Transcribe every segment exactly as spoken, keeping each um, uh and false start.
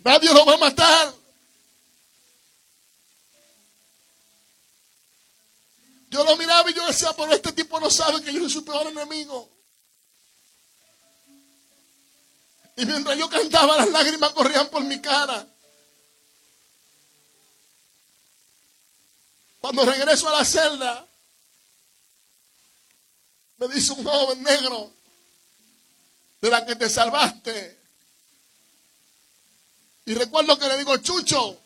Nadie lo va a matar. Yo lo miraba y yo decía, pero este tipo no sabe que yo soy su peor enemigo. Y mientras yo cantaba, las lágrimas corrían por mi cara. Cuando regreso a la celda, me dice un joven negro, de la que te salvaste. Y recuerdo que le digo, Chucho,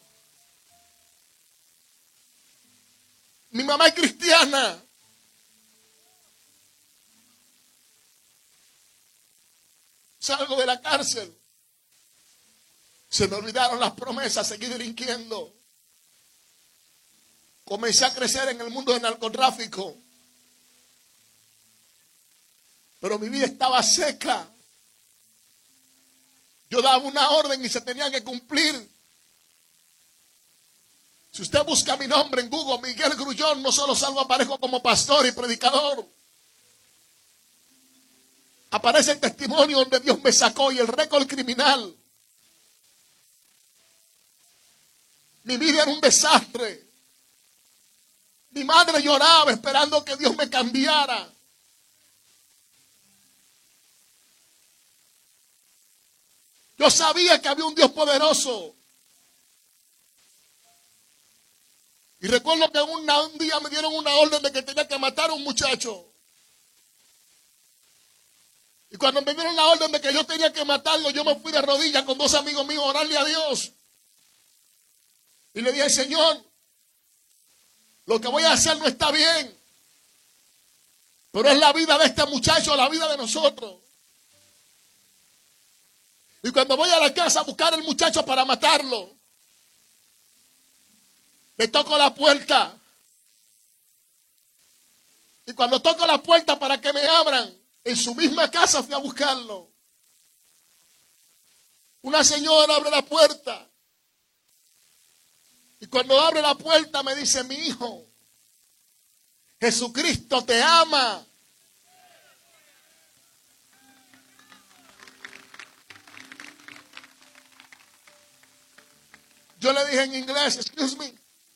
mi mamá es cristiana. Salgo de la cárcel. Se me olvidaron las promesas, seguí delinquiendo. Comencé a crecer en el mundo del narcotráfico. Pero mi vida estaba seca. Yo daba una orden y se tenía que cumplir. Si usted busca mi nombre en Google, Miguel Grullón, no solo salgo, aparezco como pastor y predicador. Aparece el testimonio donde Dios me sacó y el récord criminal. Mi vida era un desastre. Mi madre lloraba esperando que Dios me cambiara. Yo sabía que había un Dios poderoso. Y recuerdo que una, un día me dieron una orden de que tenía que matar a un muchacho. Y cuando me dieron la orden de que yo tenía que matarlo, yo me fui de rodillas con dos amigos míos a orarle a Dios. Y le dije, Señor, lo que voy a hacer no está bien. Pero es la vida de este muchacho, la vida de nosotros. Y cuando voy a la casa a buscar al muchacho para matarlo, le toco la puerta. Y cuando toco la puerta para que me abran, en su misma casa fui a buscarlo. Una señora abre la puerta. Y cuando abre la puerta me dice, mi hijo, Jesucristo te ama. Yo le dije en inglés, excuse me,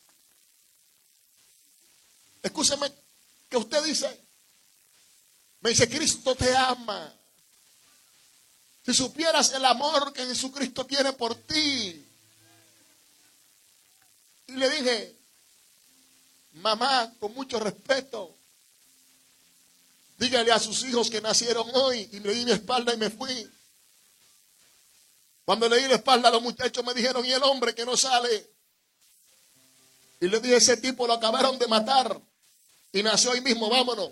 escúcheme, ¿qué usted dice? Me dice, Cristo te ama. Si supieras el amor que Jesucristo tiene por ti. Y le dije, mamá, con mucho respeto, dígale a sus hijos que nacieron hoy. Y le di la espalda y me fui. Cuando le di la espalda a los muchachos me dijeron, ¿y el hombre que no sale? Y le dije, ese tipo lo acabaron de matar. Y nació ahí mismo, vámonos.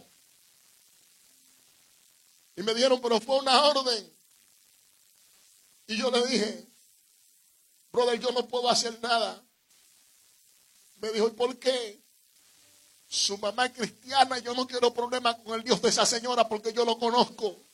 Y me dijeron, pero fue una orden. Y yo le dije, brother, yo no puedo hacer nada. Me dijo, ¿y por qué? Su mamá es cristiana, yo no quiero problemas con el Dios de esa señora porque yo lo conozco.